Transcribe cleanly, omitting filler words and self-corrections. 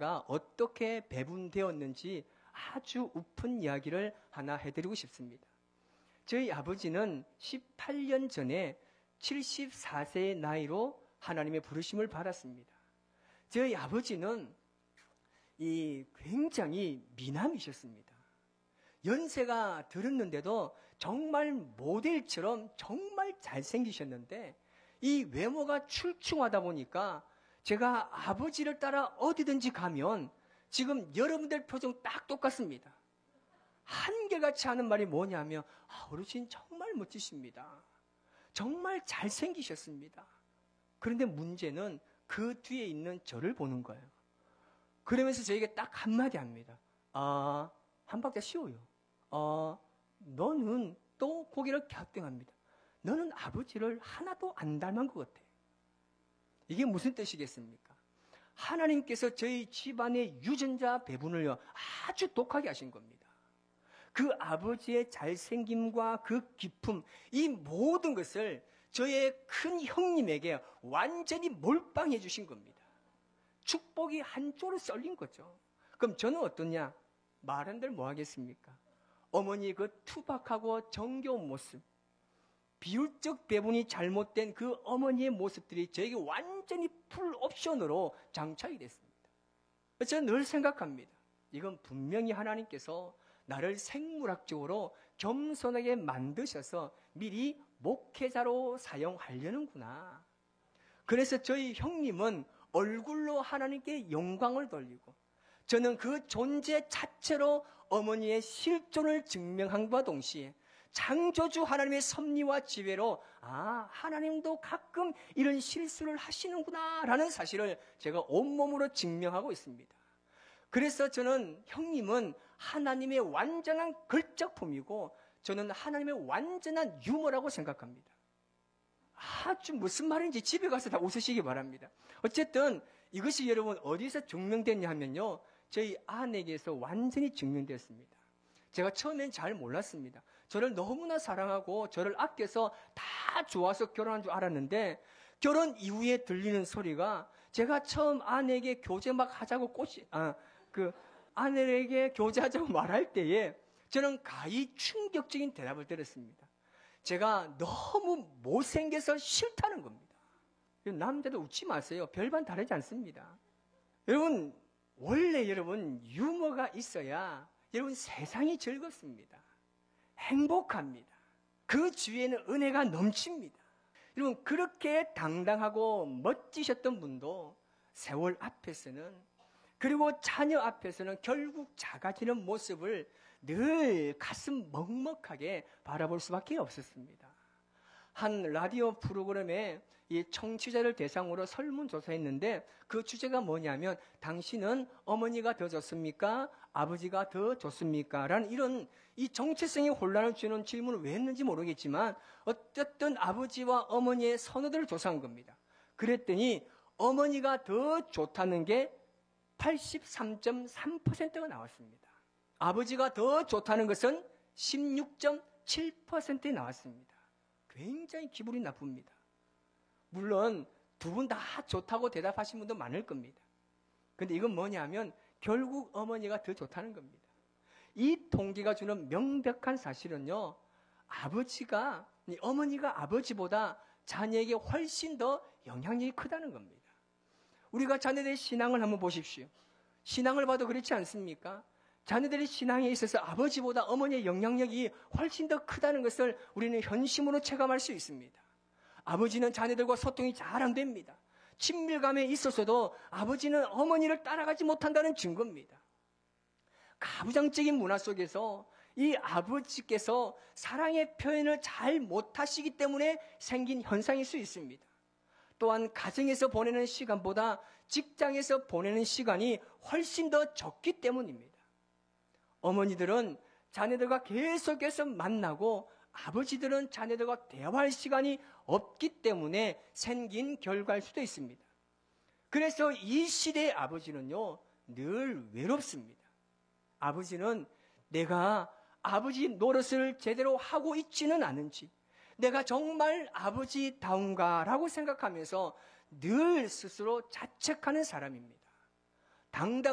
나라가 어떻게 배분되었는지 아주 우픈 이야기를 하나 해드리고 싶습니다. 저희 아버지는 18년 전에 74세의 나이로 하나님의 부르심을 받았습니다. 저희 아버지는 굉장히 미남이셨습니다. 연세가 들었는데도 정말 모델처럼 정말 잘생기셨는데 이 외모가 출중하다 보니까 제가 아버지를 따라 어디든지 가면 지금 여러분들 표정 딱 똑같습니다. 한결같이 하는 말이 뭐냐면 어르신 정말 멋지십니다. 정말 잘생기셨습니다. 그런데 문제는 그 뒤에 있는 저를 보는 거예요. 그러면서 저에게 딱 한마디 합니다. 한 박자 쉬어요. 너는 또 고개를 갸우뚱합니다. 너는 아버지를 하나도 안 닮은 것 같아. 이게 무슨 뜻이겠습니까? 하나님께서 저희 집안의 유전자 배분을 아주 독하게 하신 겁니다. 그 아버지의 잘생김과 그 기품, 이 모든 것을 저의 큰 형님에게 완전히 몰빵해 주신 겁니다. 축복이 한쪽으로 쏠린 거죠. 그럼 저는 어떠냐? 말한들 뭐 하겠습니까? 어머니 그 투박하고 정겨운 모습, 비율적 배분이 잘못된 그 어머니의 모습들이 저에게 완전히 풀 옵션으로 장착이 됐습니다. 저는 늘 생각합니다. 이건 분명히 하나님께서 나를 생물학적으로 겸손하게 만드셔서 미리 목회자로 사용하려는구나. 그래서 저희 형님은 얼굴로 하나님께 영광을 돌리고 저는 그 존재 자체로 어머니의 실존을 증명함과 동시에 창조주 하나님의 섭리와 지혜로 하나님도 가끔 이런 실수를 하시는구나 라는 사실을 제가 온몸으로 증명하고 있습니다. 그래서 저는 형님은 하나님의 완전한 걸작품이고 저는 하나님의 완전한 유머라고 생각합니다. 아주 무슨 말인지 집에 가서 다 웃으시기 바랍니다. 어쨌든 이것이 여러분 어디서 증명됐냐 하면요. 저희 아내에게서 완전히 증명됐습니다. 제가 처음엔 잘 몰랐습니다. 저를 너무나 사랑하고 저를 아껴서 다 좋아서 결혼한 줄 알았는데 결혼 이후에 들리는 소리가 제가 처음 아내에게 교제 막 하자고 아내에게 교제하자고 말할 때에 저는 가히 충격적인 대답을 들었습니다. 제가 너무 못생겨서 싫다는 겁니다. 남자도 웃지 마세요. 별반 다르지 않습니다. 여러분, 원래 여러분 유머가 있어야 여러분 세상이 즐겁습니다. 행복합니다. 그 주위에는 은혜가 넘칩니다. 여러분 그렇게 당당하고 멋지셨던 분도 세월 앞에서는 그리고 자녀 앞에서는 결국 작아지는 모습을 늘 가슴 먹먹하게 바라볼 수밖에 없었습니다. 한 라디오 프로그램에 이 청취자를 대상으로 설문조사했는데 그 주제가 뭐냐면 당신은 어머니가 더 좋습니까? 아버지가 더 좋습니까? 라는 이런 이 정체성의 혼란을 주는 질문을 왜 했는지 모르겠지만 어쨌든 아버지와 어머니의 선호도를 조사한 겁니다. 그랬더니 어머니가 더 좋다는 게 83.3%가 나왔습니다. 아버지가 더 좋다는 것은 16.7%에 나왔습니다. 굉장히 기분이 나쁩니다. 물론 두 분 다 좋다고 대답하신 분도 많을 겁니다. 그런데 이건 뭐냐면 결국 어머니가 더 좋다는 겁니다. 이 통계가 주는 명백한 사실은요. 어머니가 아버지보다 자녀에게 훨씬 더 영향력이 크다는 겁니다. 우리가 자녀들의 신앙을 한번 보십시오. 신앙을 봐도 그렇지 않습니까? 자녀들의 신앙에 있어서 아버지보다 어머니의 영향력이 훨씬 더 크다는 것을 우리는 현심으로 체감할 수 있습니다. 아버지는 자녀들과 소통이 잘 안 됩니다. 친밀감에 있어서도 아버지는 어머니를 따라가지 못한다는 증거입니다. 가부장적인 문화 속에서 이 아버지께서 사랑의 표현을 잘 못하시기 때문에 생긴 현상일 수 있습니다. 또한 가정에서 보내는 시간보다 직장에서 보내는 시간이 훨씬 더 적기 때문입니다. 어머니들은 자녀들과 계속해서 만나고 아버지들은 자녀들과 대화할 시간이 없기 때문에 생긴 결과일 수도 있습니다. 그래서 이 시대의 아버지는요, 늘 외롭습니다. 아버지는 내가 아버지 노릇을 제대로 하고 있지는 않은지, 내가 정말 아버지다운가라고 생각하면서 늘 스스로 자책하는 사람입니다.